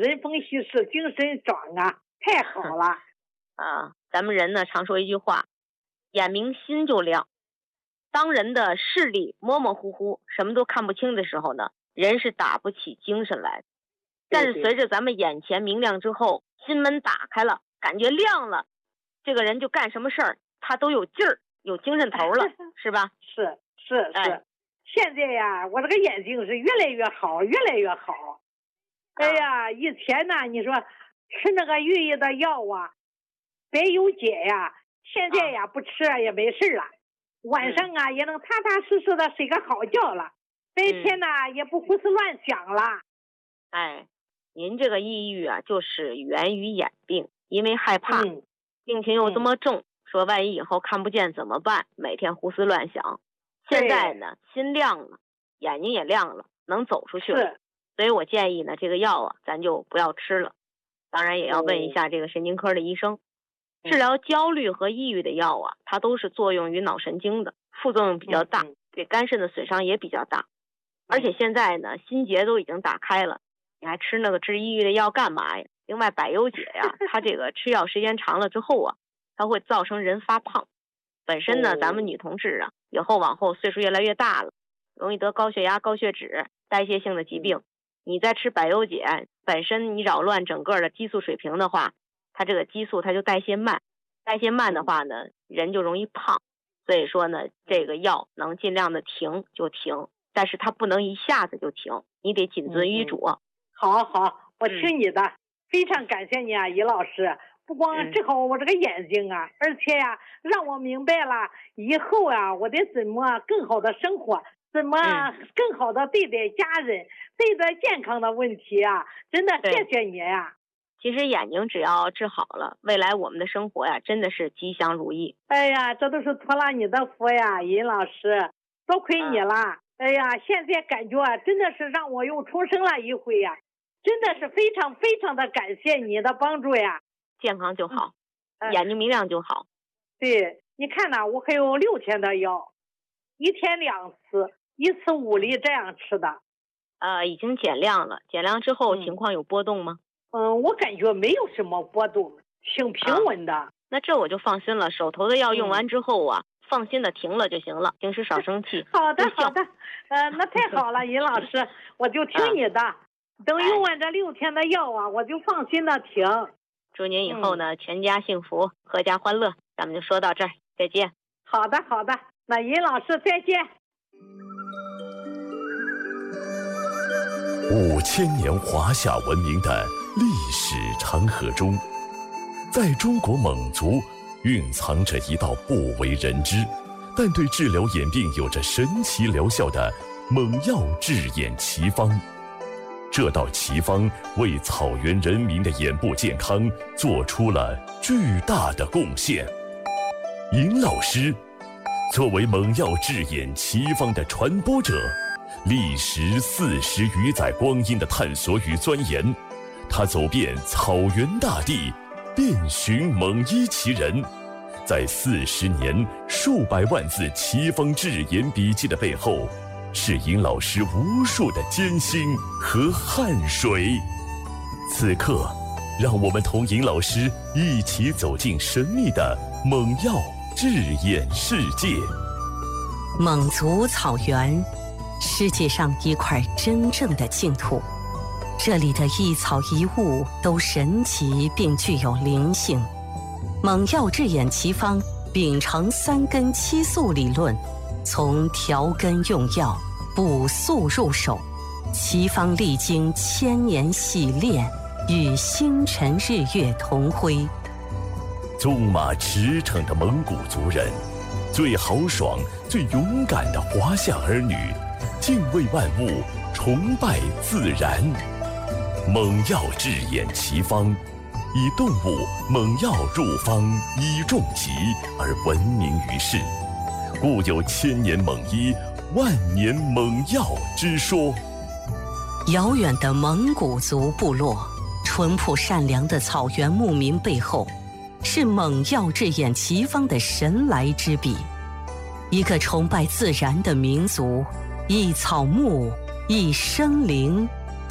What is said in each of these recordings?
人逢喜事精神爽啊，太好了啊！咱们人呢常说一句话，眼明心就亮。当人的视力模模糊糊，什么都看不清的时候呢，人是打不起精神来的。但是随着咱们眼前明亮之后，心门打开了，感觉亮了，这个人就干什么事儿他都有劲儿，有精神头了，是吧？ 是。现在呀，我这个眼睛是越来越好，越来越好。哎呀，以前呢，你说吃那个寓意的药啊，百忧解呀，现在呀不吃也没事了，晚上啊也能踏踏实实的睡个好觉了，白天呢也不胡思乱想了。 哎，您这个抑郁啊，就是源于眼病，因为害怕，病情又这么重，说万一以后看不见怎么办？每天胡思乱想。现在呢，心亮了，眼睛也亮了，能走出去了。所以我建议呢，这个药啊，咱就不要吃了。当然也要问一下这个神经科的医生。治疗焦虑和抑郁的药啊，它都是作用于脑神经的，副作用比较大，对肝肾的损伤也比较大。而且现在呢，心结都已经打开了，你还吃那个治抑郁的药干嘛呀？另外百忧解呀，它这个吃药时间长了之后啊，它会造成人发胖。本身呢，咱们女同志啊，以后往后岁数越来越大了，容易得高血压、高血脂、代谢性的疾病。你再吃百忧解，本身你扰乱整个的激素水平的话，它这个激素它就代谢慢，代谢慢的话呢，人就容易胖。所以说呢，这个药能尽量的停就停，但是它不能一下子就停，你得谨遵医嘱。 好，我听你的，非常感谢你啊，尹老师。不光治好我这个眼睛啊，而且呀，让我明白了以后啊，我得怎么更好的生活，怎么更好的对待家人，对待健康的问题啊！真的谢谢你呀。 其实眼睛只要治好了，未来我们的生活呀，真的是吉祥如意。 哎呀，这都是托了你的福呀，尹老师，多亏你了。哎呀，现在感觉真的是让我又重生了一回呀，真的是非常非常的感谢你的帮助呀。 健康就好，眼睛明亮就好。 对，你看呢，我还有6天的药，1天2次，1次5粒这样吃的。 已经减量了，减量之后情况有波动吗？ 我感觉没有什么波动，挺平稳的。 那这我就放心了，手头的药用完之后啊，放心的停了就行了，平时少生气。 好的，那太好了，尹老师，我就听你的。等用完这6天的药啊，我就放心的停。 祝您以后呢，全家幸福，阖家欢乐。咱们就说到这儿，再见。 好的，那尹老师再见。 5000年华夏文明的历史长河中，在中国蒙族蕴藏着一道不为人知，但对治疗眼病有着神奇疗效的蒙药治眼奇方。这道奇方为草原人民的眼部健康做出了巨大的贡献。尹老师作为蒙药治眼奇方的传播者，历时40余载光阴的探索与钻研，他走遍草原大地，遍寻蒙医奇人。在40年数百万字奇方治眼笔记的背后，是尹老师无数的艰辛和汗水。此刻，让我们同尹老师一起走进神秘的蒙药治眼世界。 蒙族草原，世界上一块真正的净土，这里的一草一物都神奇并具有灵性。蒙药治眼奇方秉承3根7素理论，从调根用药、补素入手，奇方历经1000年洗炼，与星辰日月同辉。 纵马驰骋的蒙古族人，最豪爽、最勇敢的华夏儿女，敬畏万物，崇拜自然。蒙药治眼奇方，以动物蒙药入方，以重疾而闻名于世，故有1000年蒙医，万年蒙药之说。 遥远的蒙古族部落，淳朴善良的草原牧民背后，是蒙药治眼奇方的神来之笔。一个崇拜自然的民族，一草木，一生灵，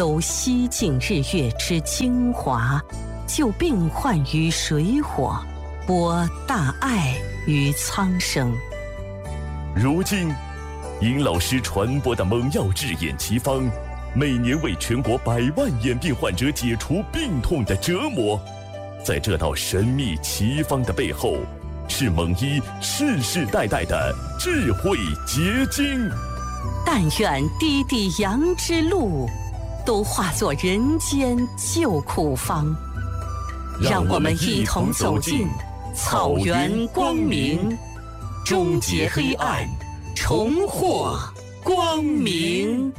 都吸尽日月之精华，救病患于水火，播大爱于苍生。 如今，尹老师传播的猛药治眼奇方，每年为全国100万眼病患者解除病痛的折磨。在这道神秘奇方的背后，是蒙医世世代代的智慧结晶。 但愿滴滴阳之路，都化作人间救苦方。让我们一同走进草原光明，终结黑暗，重获光明。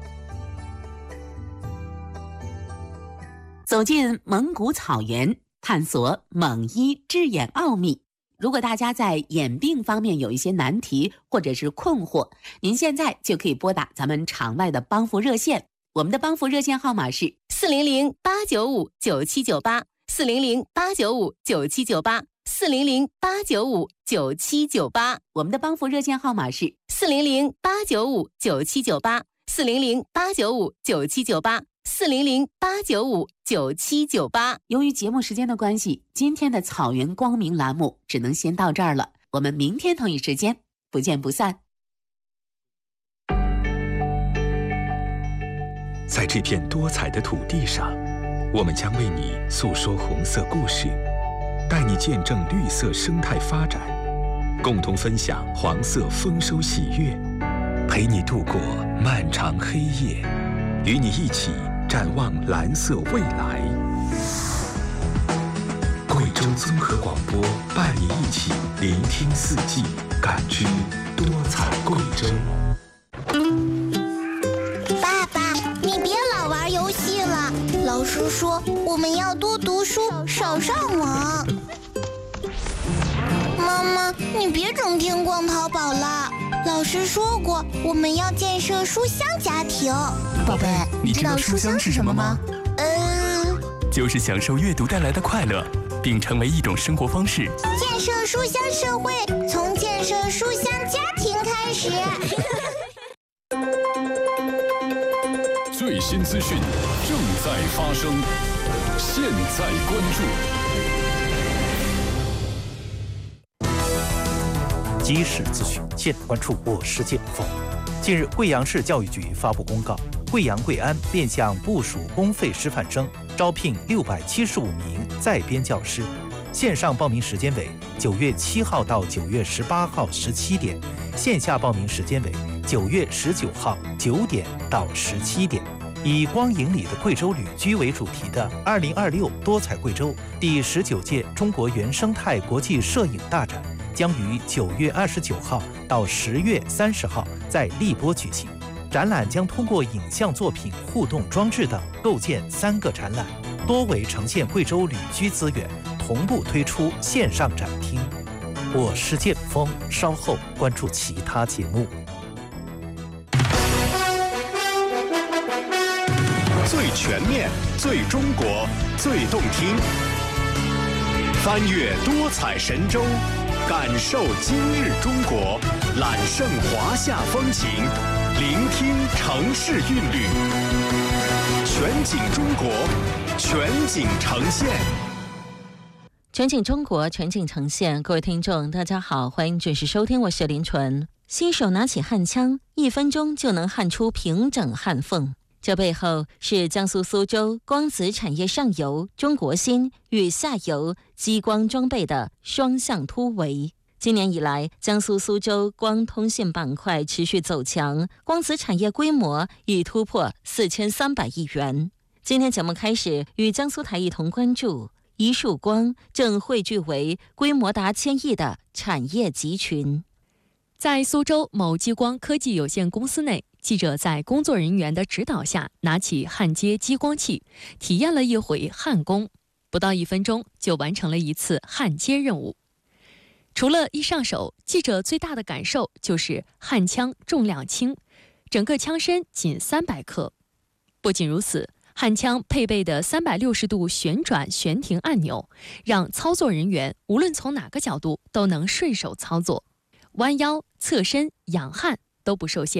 走进蒙古草原，探索蒙医治眼奥秘。如果大家在眼病方面有一些难题或者是困惑，您现在就可以拨打咱们场外的帮扶热线。我们的帮扶热线号码是400-895-9798，400-895-9798，400-895-9798。我们的帮扶热线号码是400-895-9798，400-895-9798，400-895-9798。由于节目时间的关系，今天的草原光明栏目只能先到这儿了。我们明天同一时间不见不散。 在这片多彩的土地上，我们将为你诉说红色故事，带你见证绿色生态发展，共同分享黄色丰收喜悦，陪你度过漫长黑夜，与你一起展望蓝色未来。贵州综合广播伴你一起聆听四季，感知多彩贵州。 爸爸，你别老玩游戏了，老师说我们要多读书，少上网。妈妈，你别整天逛淘宝了，老师说过我们要建设书香家庭。 宝贝，你知道书香是什么吗？就是享受阅读带来的快乐，并成为一种生活方式。 建设书香社会，从建设书香家庭开始。 最新资讯正在发生，现在关注。即时资讯，现在关注我市见风。近日，贵阳市教育局发布公告，贵阳贵安面向部属公费师范生招聘675名在编教师，线上报名时间为9月7号到9月18号17点，线下报名时间为9月19号9点到17点。以光影里的贵州旅居为主题的2026多彩贵州第19届中国原生态国际摄影大展将于9月29号到10月30号在荔波举行。展览将通过影像作品、互动装置等构建3个展览，多维呈现贵州旅居资源，同步推出线上展厅。我是剑锋，稍后关注其他节目。 最全面、最中国、最动听，翻越多彩神州，感受今日中国，揽胜华夏风情，聆听城市韵律，全景中国，全景呈现。 全景中国，全景呈现。各位听众，大家好，欢迎准时收听，我是林纯。新手拿起焊枪，1分钟就能焊出平整焊缝。这背后是江苏苏州光子产业上游中国芯与下游激光装备的双向突围。今年以来，江苏苏州光通信板块持续走强，光子产业规模已突破4300亿元。今天节目开始，与江苏台一同关注一束光正汇聚为规模达1000亿的产业集群。 在苏州某激光科技有限公司内，记者在工作人员的指导下拿起焊接激光器，体验了一回焊工，不到1分钟就完成了一次焊接任务。除了一上手，记者最大的感受就是焊枪重量轻，整个枪身仅300克。不仅如此，焊枪配备的360度旋转悬停按钮，让操作人员无论从哪个角度都能顺手操作，弯腰、侧身、仰焊都不受限。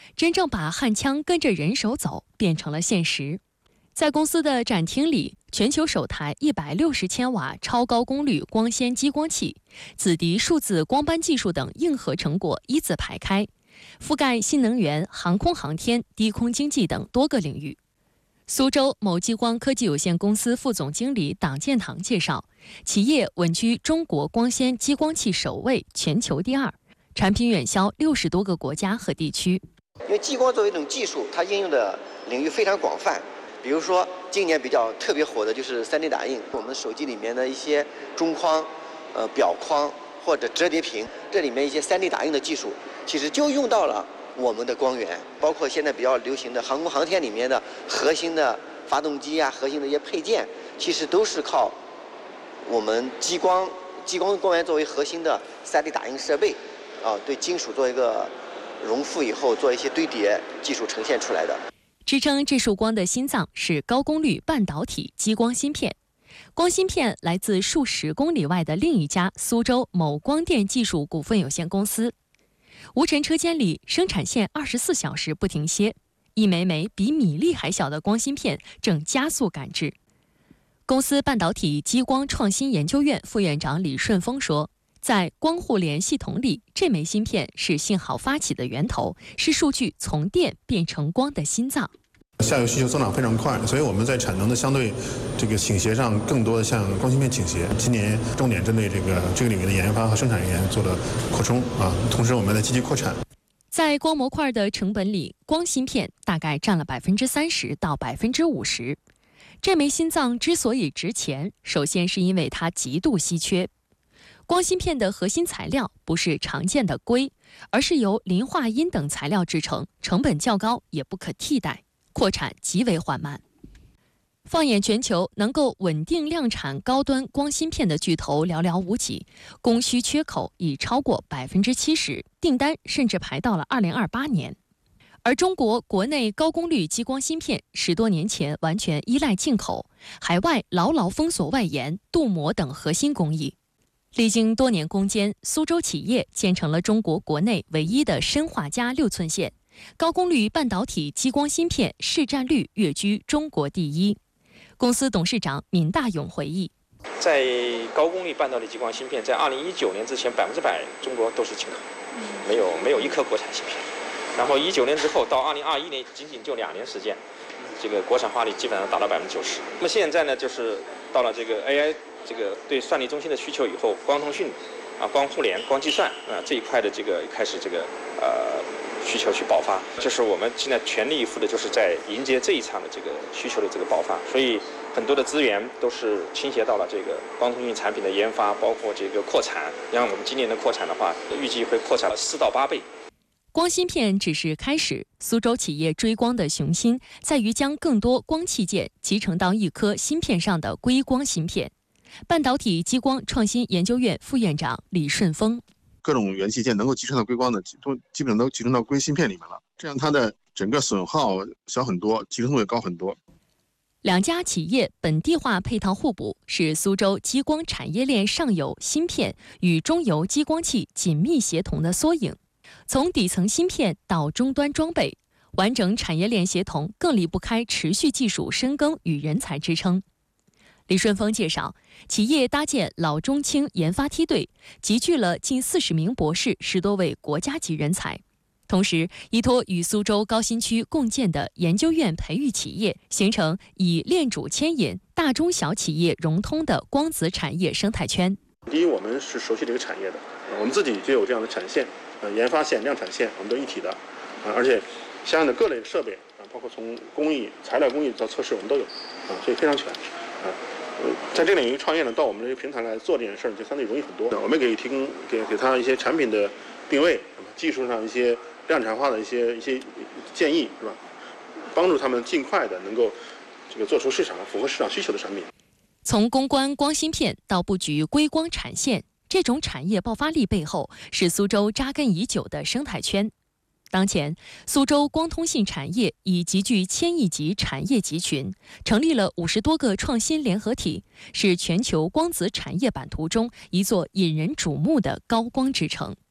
真正把焊枪跟着人手走变成了现实。在公司的展厅里，全球首台160千瓦超高功率光纤激光器、紫迪数字光斑技术等硬核成果一字排开，覆盖新能源、航空航天、低空经济等多个领域。苏州某激光科技有限公司副总经理党建堂介绍，企业稳居中国光纤激光器首位，全球第2，产品远销60多个国家和地区。 因为激光作为一种技术，它应用的领域非常广泛。比如说，今年比较特别火的就是 3D 打印，我们手机里面的一些中框、表框或者折叠屏，这里面一些 3D 打印的技术，其实就用到了我们的光源。包括现在比较流行的航空航天里面的核心的发动机啊，核心的一些配件，其实都是靠我们激光光源作为核心的 3D 打印设备对金属做一个熔复以后，做一些堆叠技术呈现出来的。 支撑这束光的心脏是高功率半导体激光芯片，光芯片来自数十公里外的另一家苏州某光电技术股份有限公司。无尘车间里，生产线24小时不停歇，一枚枚比米粒还小的光芯片正加速赶制。公司半导体激光创新研究院副院长李顺峰说，在光互联系统里，这枚芯片是信号发起的源头，是数据从电变成光的心脏。 下游需求增长非常快，所以我们在产能的相对倾斜上，更多的向光芯片倾斜。今年重点针对这个领域的研发和生产人员做了扩充同时我们在积极扩产。 在光模块的成本里，光芯片大概占了30%到50%。这枚心脏之所以值钱，首先是因为它极度稀缺。光芯片的核心材料不是常见的硅，而是由磷化铟等材料制成，成本较高，也不可替代，扩产极为缓慢。放眼全球，能够稳定量产高端光芯片的巨头寥寥无几，供需缺口已超过70%，订单甚至排到了2028年。而中国国内高功率激光芯片10多年前完全依赖进口，海外牢牢封锁外延、镀膜等核心工艺。历经多年攻坚，苏州企业建成了中国国内唯一的砷化镓6寸线，高功率半导体激光芯片市占率跃居中国第1。公司董事长闵大勇回忆， 在高功率半导体激光芯片，在2019年之前100%中国都是进口，没有一颗国产芯片。然后19年之后到2021年，仅仅就2年时间，这个国产化率基本上达到90%。那么现在呢，就是到了这个 AI 这个对算力中心的需求以后，光通讯光互联、光计算这一块的这个开始需求去爆发，就是我们现在全力以赴的，就是在迎接这一场的这个需求的这个爆发，所以很多的资源都是倾斜到了这个光通讯产品的研发，包括这个扩产。像我们今年的扩产的话，预计会扩产了4到8倍。 光芯片只是开始，苏州企业追光的雄心在于将更多光器件集成到一颗芯片上的硅光芯片。半导体激光创新研究院副院长李顺峰， 各种元器件能够集成到硅光的，基本都集成到硅芯片里面了，这样它的整个损耗小很多，集成度也高很多。 两家企业本地化配套互补，是苏州激光产业链上游芯片与中游激光器紧密协同的缩影。从底层芯片到终端装备，完整产业链协同更离不开持续技术深耕与人才支撑。李顺峰介绍，企业搭建老中青研发梯队，集聚了近40名博士，10多位国家级人才。同时，依托与苏州高新区共建的研究院培育企业，形成以链主牵引、大中小企业融通的光子产业生态圈。 第一，我们是熟悉这个产业的，我们自己就有这样的产线，研发线、量产线，我们都一体的，而且相应的各类设备包括从工艺、材料工艺到测试，我们都有，所以非常全。在这个领域创业呢，到我们这个平台来做这件事儿，就相对容易很多。我们可以提供给他一些产品的定位，技术上一些量产化的一些建议，是吧？帮助他们尽快的能够做出符合市场需求的产品。 从攻关光芯片到布局硅光产线，这种产业爆发力背后是苏州扎根已久的生态圈。当前，苏州光通信产业已集聚1000亿级产业集群，成立了50多个创新联合体，是全球光子产业版图中一座引人瞩目的高光之城。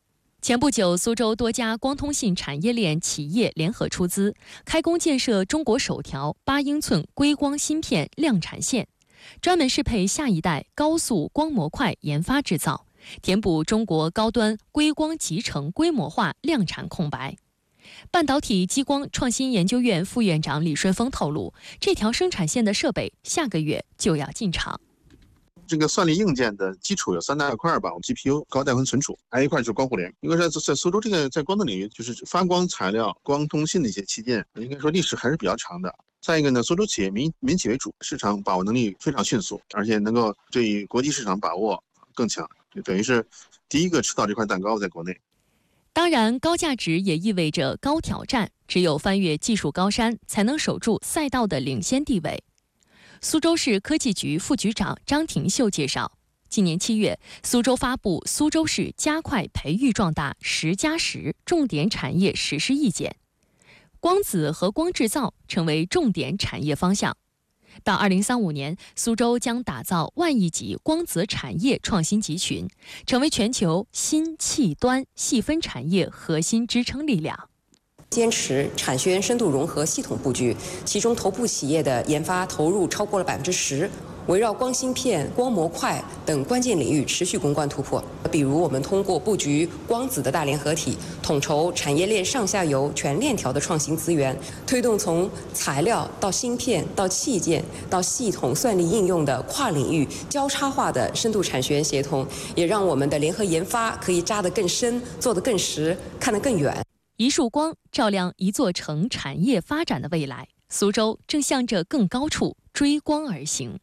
前不久，苏州多家光通信产业链企业联合出资，开工建设中国首条8英寸硅光芯片量产线，专门适配下一代高速光模块研发制造，填补中国高端硅光集成规模化量产空白。半导体激光创新研究院副院长李顺峰透露，这条生产线的设备下个月就要进场。 这个算力硬件的基础有3大块吧，GPU 高带宽存储，还有一块就是光互联。应该是在苏州这个在光的领域，就是发光材料、光通信的一些器件，应该说历史还是比较长的。再一个呢，苏州企业民企为主，市场把握能力非常迅速，而且能够对国际市场把握更强，就等于是第一个吃到这块蛋糕在国内。 当然，高价值也意味着高挑战，只有翻越技术高山，才能守住赛道的领先地位。苏州市科技局副局长张廷秀介绍，今年7月，苏州发布《苏州市加快培育壮大10+10重点产业实施意见》，光子和光制造成为重点产业方向。到2035年，苏州将打造万亿级光子产业创新集群，成为全球新器端细分产业核心支撑力量。 坚持产学研深度融合系统布局，其中头部企业的研发投入超过了10%，围绕光芯片、光模块等关键领域持续攻关突破。比如，我们通过布局光子的大联合体，统筹产业链上下游全链条的创新资源，推动从材料到芯片到器件到系统算力应用的跨领域交叉化的深度产学研协同，也让我们的联合研发可以扎得更深，做得更实，看得更远。 一束光照亮一座城产业发展的未来，苏州正向着更高处追光而行。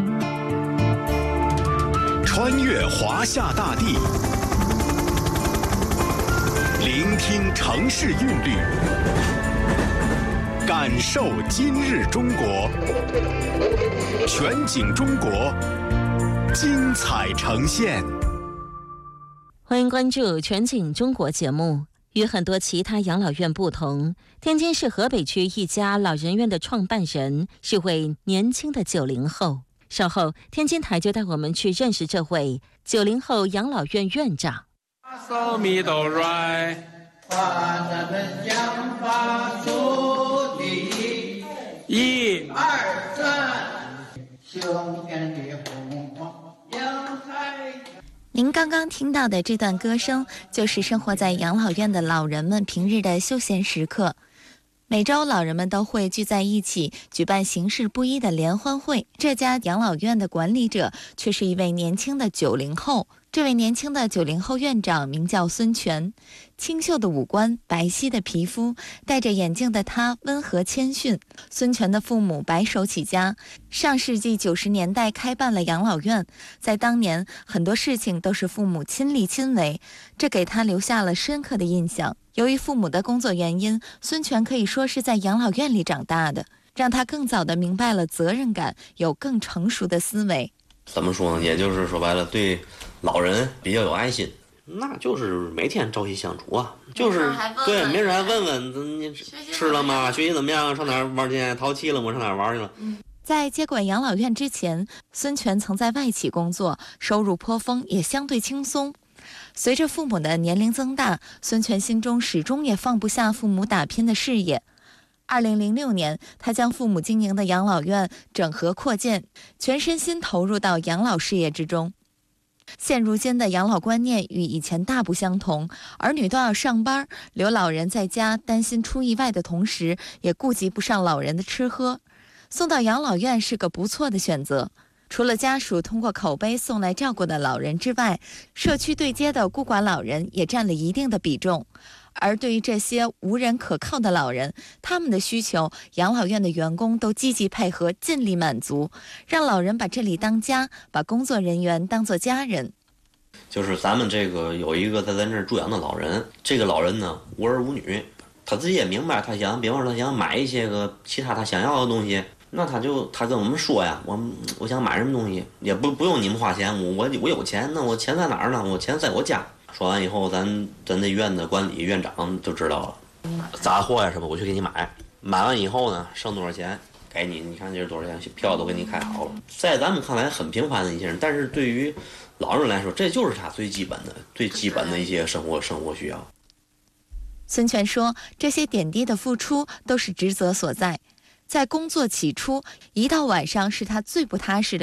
穿越华夏大地，聆听城市韵律，感受今日中国，全景中国，精彩呈现。 欢迎关注全景中国节目。与很多其他养老院不同，天津市河北区一家老人院的创办人是位年轻的90后。稍后，天津台就带我们去认识这位90后养老院院长。 1、2、3。 您刚刚听到的这段歌声，就是生活在养老院的老人们平日的休闲时刻。每周，老人们都会聚在一起，举办形式不一的联欢会。这家养老院的管理者却是一位年轻的90后。这位年轻的90后院长名叫孙权，清秀的五官，白皙的皮肤，戴着眼镜的他温和谦逊。孙权的父母白手起家，上世纪90年代开办了养老院，在当年很多事情都是父母亲力亲为，这给他留下了深刻的印象。由于父母的工作原因，孙权可以说是在养老院里长大的，让他更早地明白了责任感，有更成熟的思维。 怎么说呢？也就是说白了，对老人比较有爱心，那就是每天朝夕相处啊，就是对，没事还问问你吃了吗？学习怎么样？上哪儿玩去？淘气了吗？上哪儿玩去了？ 在接管养老院之前，孙权曾在外企工作，收入颇丰，也相对轻松。随着父母的年龄增大，孙权心中始终也放不下父母打拼的事业。2006年，他将父母经营的养老院整合扩建，全身心投入到养老事业之中。现如今的养老观念与以前大不相同，儿女都要上班，留老人在家，担心出意外的同时，也顾及不上老人的吃喝。送到养老院是个不错的选择。除了家属通过口碑送来照顾的老人之外，社区对接的孤寡老人也占了一定的比重。而对于这些无人可靠的老人，他们的需求，养老院的员工都积极配合，尽力满足，让老人把这里当家，把工作人员当作家人。 就是咱们这个有一个在咱这儿住养的老人，这个老人呢无儿无女，他自己也明白，他想，比方说他想买一些个其他他想要的东西，那他跟我们说呀，我想买什么东西，也不用你们花钱，我有钱，那我钱在哪儿呢？我钱在我家。说完以后，咱这院的管理院长就知道了，杂货呀什么我去给你买，买完以后呢，剩多少钱给你，你看这是多少钱，票都给你开好了。在咱们看来很平凡的一些人，但是对于老人来说，这就是他最基本的一些生活需要。 孙权说，这些点滴的付出都是职责所在。在工作起初，一到晚上是他最不踏实的